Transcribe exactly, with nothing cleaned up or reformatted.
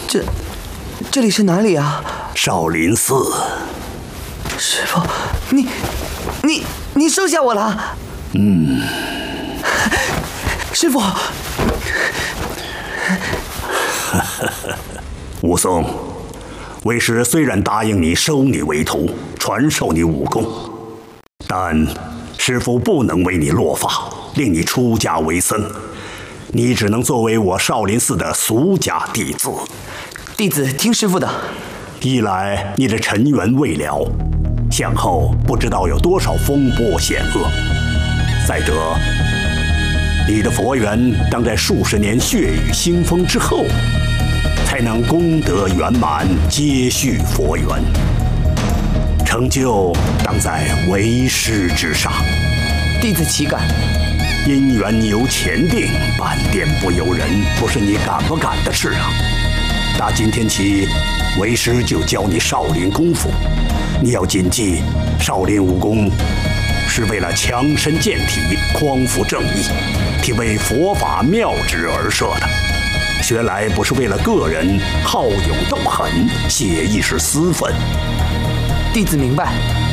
这，这里是哪里啊？ 少林寺。 师父，你，你，你收下我了。 嗯。 师父。 武松，为师虽然答应你收你为徒，传授你武功，但师父不能为你落发，令你出家为僧。你只能作为我少林寺的俗家弟子。 弟子听师父的。 一来你的尘缘未了，向后不知道有多少风波险恶；再者，你的佛缘当在数十年血雨腥风之后，才能功德圆满，接续佛缘。成就当在为师之上。 弟子岂敢？ 姻缘由前定，半点不由人，不是你敢不敢的事啊！打今天起，为师就教你少林功夫。你要谨记，少林武功是为了强身健体、匡扶正义，体为佛法妙旨而设的。学来不是为了个人好勇斗狠、泄一时私愤。 弟子明白。